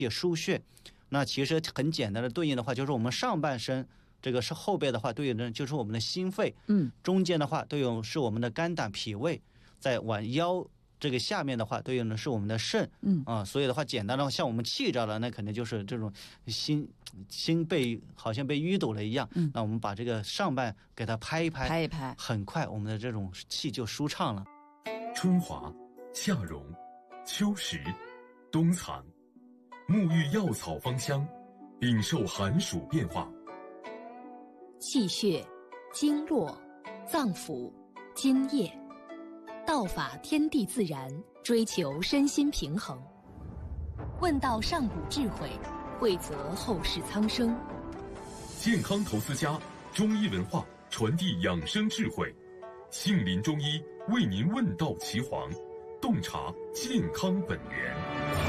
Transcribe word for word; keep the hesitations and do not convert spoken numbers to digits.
也输血。那其实很简单的对应的话，就是我们上半身这个是后背的话，对应的就是我们的心肺， 嗯， 中间的话对应是我们的肝胆脾胃，再往腰这个下面的话对应的是我们的肾， 嗯啊，所以的话简单的话，像我们气着了，那肯定就是这种心心被好像被淤堵了一样， 嗯， 那我们把这个上半给它拍一拍， 拍一拍， 很快我们的这种气就舒畅了。 春华、夏蓉、秋实、冬藏，沐浴药草芳香，禀受寒暑变化。 气血、经络、脏腑、津液，道法天地自然，追求身心平衡。问道上古智慧，惠泽后世苍生。 健康投资家，中医文化传递养生智慧，杏林中医为您问道岐黄，洞察健康本源。